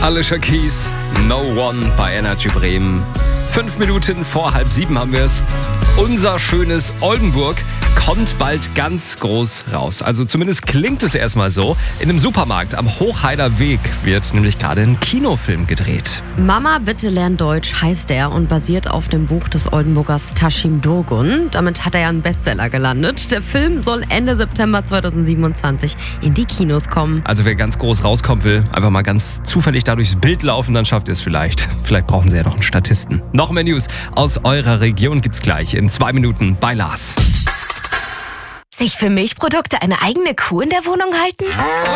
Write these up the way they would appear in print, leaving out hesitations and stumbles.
Alicia Keys, No One bei Energy Bremen. 5 Minuten vor 6:30 haben wir es. Unser schönes Oldenburg kommt bald ganz groß raus. Also zumindest klingt es erstmal so. In einem Supermarkt am Hochheider Weg wird nämlich gerade ein Kinofilm gedreht. Mama, bitte lern Deutsch heißt er und basiert auf dem Buch des Oldenburgers Taschim Dogun. Damit hat er ja einen Bestseller gelandet. Der Film soll Ende September 2027 in die Kinos kommen. Also wer ganz groß rauskommen will, einfach mal ganz zufällig da durchs Bild laufen, dann schafft ihr es vielleicht. Vielleicht brauchen sie ja noch einen Statisten. Noch mehr News aus eurer Region gibt's gleich in 2 Minuten bei Lars. Sich für Milchprodukte eine eigene Kuh in der Wohnung halten?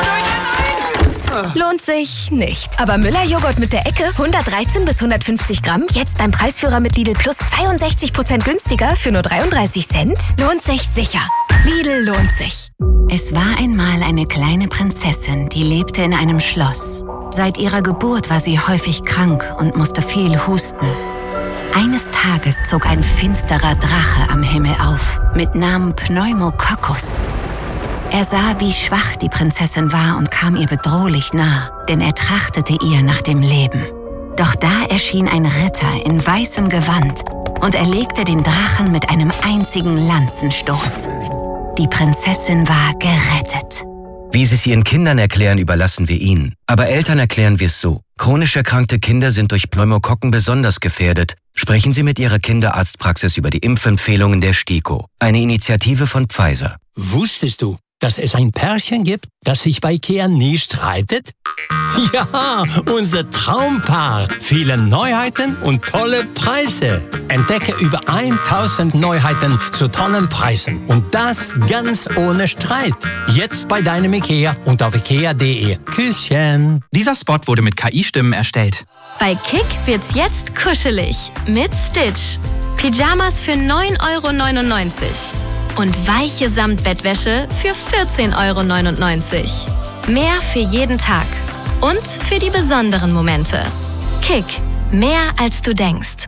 Lohnt sich nicht. Aber Müller-Joghurt mit der Ecke, 113 bis 150 Gramm, jetzt beim Preisführer mit Lidl Plus 62% günstiger für nur 33 Cent? Lohnt sich sicher. Lidl lohnt sich. Es war einmal eine kleine Prinzessin, die lebte in einem Schloss. Seit ihrer Geburt war sie häufig krank und musste viel husten. Eines Tages zog ein finsterer Drache am Himmel auf, mit Namen Pneumococcus. Er sah, wie schwach die Prinzessin war und kam ihr bedrohlich nah, denn er trachtete ihr nach dem Leben. Doch da erschien ein Ritter in weißem Gewand und erlegte den Drachen mit einem einzigen Lanzenstoß. Die Prinzessin war gerettet. Wie Sie es Ihren Kindern erklären, überlassen wir Ihnen. Aber Eltern erklären wir es so. Chronisch erkrankte Kinder sind durch Pneumokokken besonders gefährdet. Sprechen Sie mit Ihrer Kinderarztpraxis über die Impfempfehlungen der STIKO, eine Initiative von Pfizer. Wusstest du, dass es ein Pärchen gibt, das sich bei IKEA nie streitet? Ja, unser Traumpaar. Viele Neuheiten und tolle Preise. Entdecke über 1000 Neuheiten zu tollen Preisen. Und das ganz ohne Streit. Jetzt bei deinem IKEA und auf ikea.de. Küsschen. Dieser Spot wurde mit KI-Stimmen erstellt. Bei Kick wird's jetzt kuschelig mit Stitch. Pyjamas für 9,99 € und weiche Samtbettwäsche für 14,99 €. Mehr für jeden Tag und für die besonderen Momente. Kick, mehr als du denkst.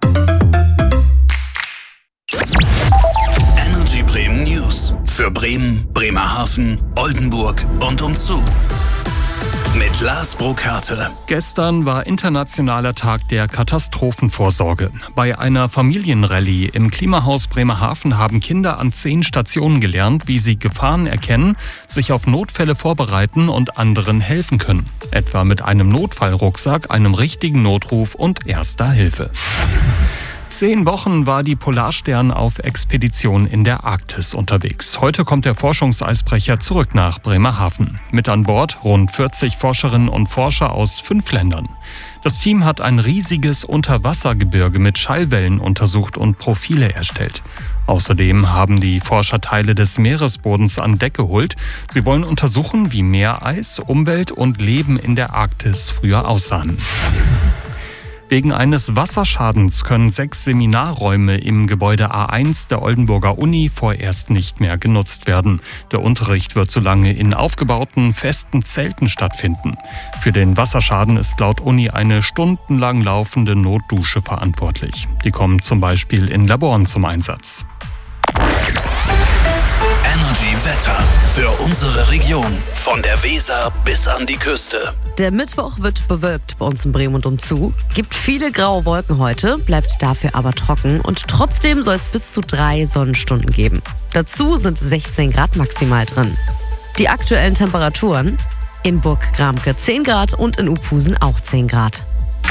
Energy Bremen News für Bremen, Bremerhaven, Oldenburg und umzu. Mit Lars Burkhardt. Gestern war Internationaler Tag der Katastrophenvorsorge. Bei einer Familienrallye im Klimahaus Bremerhaven haben Kinder an 10 Stationen gelernt, wie sie Gefahren erkennen, sich auf Notfälle vorbereiten und anderen helfen können. Etwa mit einem Notfallrucksack, einem richtigen Notruf und erster Hilfe. 10 Wochen war die Polarstern auf Expedition in der Arktis unterwegs. Heute kommt der Forschungseisbrecher zurück nach Bremerhaven. Mit an Bord rund 40 Forscherinnen und Forscher aus 5 Ländern. Das Team hat ein riesiges Unterwassergebirge mit Schallwellen untersucht und Profile erstellt. Außerdem haben die Forscher Teile des Meeresbodens an Deck geholt. Sie wollen untersuchen, wie Meereis, Umwelt und Leben in der Arktis früher aussahen. Wegen eines Wasserschadens können 6 Seminarräume im Gebäude A1 der Oldenburger Uni vorerst nicht mehr genutzt werden. Der Unterricht wird so lange in aufgebauten, festen Zelten stattfinden. Für den Wasserschaden ist laut Uni eine stundenlang laufende Notdusche verantwortlich. Die kommen zum Beispiel in Laboren zum Einsatz. Energy Wetter für unsere Region. Von der Weser bis an die Küste. Der Mittwoch wird bewölkt bei uns in Bremen und umzu. Gibt viele graue Wolken heute, bleibt dafür aber trocken. Und trotzdem soll es bis zu 3 Sonnenstunden geben. Dazu sind 16 Grad maximal drin. Die aktuellen Temperaturen: in Burg-Gramke 10 Grad und in Uphusen auch 10 Grad.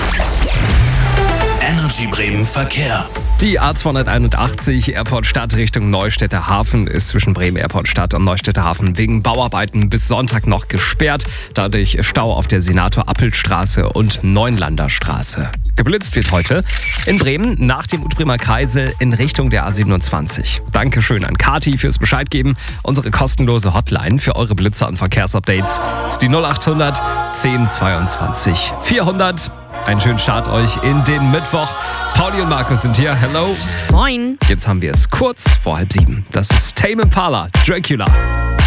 Energy Bremen Verkehr. Die A281 Airport Stadt Richtung Neustädter Hafen ist zwischen Bremen Airport Stadt und Neustädter Hafen wegen Bauarbeiten bis Sonntag noch gesperrt. Dadurch Stau auf der Senator-Appelt-Straße und Neunlander Straße. Geblitzt wird heute in Bremen nach dem Utbremer Kreisel in Richtung der A27. Dankeschön an Kati fürs Bescheid geben. Unsere kostenlose Hotline für eure Blitzer und Verkehrsupdates ist die 0800 1022 400. Einen schönen Start euch in den Mittwoch. Pauli und Markus sind hier. Hello. Moin. Jetzt haben wir es kurz vor 6:30. Das ist Tame Impala, Dracula.